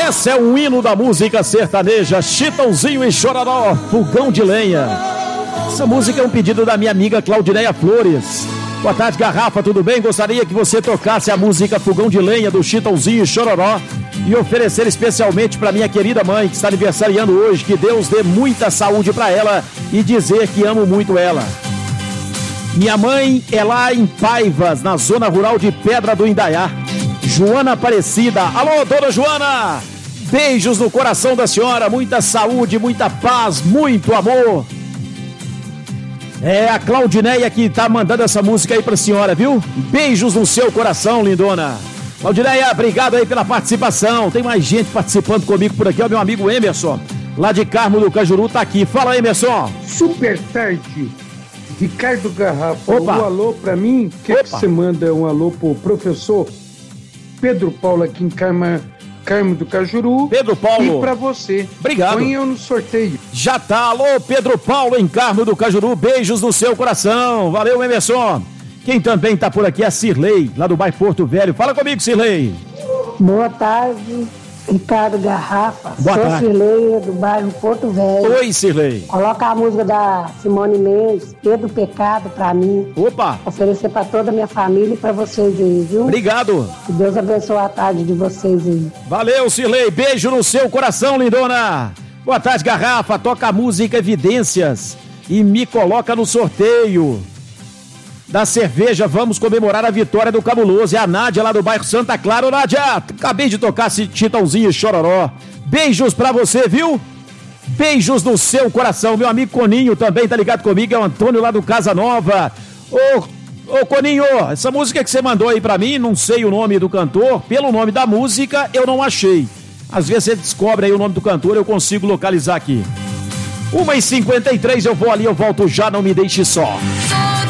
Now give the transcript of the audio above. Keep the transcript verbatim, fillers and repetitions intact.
Esse é um hino da música sertaneja, Chitãozinho e Chororó, Fogão de Lenha. Essa música é um pedido da minha amiga Claudineia Flores. Boa tarde, Garrafa, tudo bem? Gostaria que você tocasse a música Fogão de Lenha do Chitãozinho e Chororó e oferecer especialmente para minha querida mãe, que está aniversariando hoje. Que Deus dê muita saúde para ela e dizer que amo muito ela. Minha mãe é lá em Paivas, na zona rural de Pedra do Indaiá. Joana Aparecida. Alô, dona Joana! Beijos no coração da senhora, muita saúde, muita paz, muito amor. É a Claudineia que tá mandando essa música aí pra senhora, viu? Beijos no seu coração, lindona. Claudineia, obrigado aí pela participação. Tem mais gente participando comigo por aqui, ó, meu amigo Emerson, lá de Carmo do Cajuru, tá aqui. Fala, Emerson. Super tarde. Ricardo Garrafa, Opa. um alô pra mim. Quer que você manda um alô pro professor Pedro Paulo aqui em Carmo, Carmo do Cajuru. Pedro Paulo. E pra você. Obrigado. Põe eu no sorteio. Já tá. Alô, Pedro Paulo em Carmo do Cajuru. Beijos no seu coração. Valeu, Emerson. Quem também tá por aqui é a Cirlei, lá do bairro Porto Velho. Fala comigo, Cirlei. Boa tarde, Ricardo Garrafa. Boa Sou tarde. Cirlei, do bairro Porto Velho. Oi, Cirlei. Coloca a música da Simone Mendes, Pedro Pecado, pra mim. Opa. Oferecer pra toda a minha família e pra vocês aí, viu? Obrigado. Que Deus abençoe a tarde de vocês aí. Valeu, Cirlei. Beijo no seu coração, lindona. Boa tarde, Garrafa. Toca a música Evidências e me coloca no sorteio da cerveja. Vamos comemorar a vitória do Cabuloso. É a Nádia lá do bairro Santa Clara. Ô, Nádia, acabei de tocar Chitãozinho e Chororó. Beijos pra você, viu? Beijos no seu coração. Meu amigo Coninho também tá ligado comigo. É o Antônio lá do Casa Nova. Ô, ô Coninho, essa música que você mandou aí pra mim, não sei o nome do cantor. Pelo nome da música, eu não achei. Às vezes você descobre aí o nome do cantor, eu consigo localizar aqui. uma e cinquenta e três, eu vou ali, eu volto já, não me deixe só.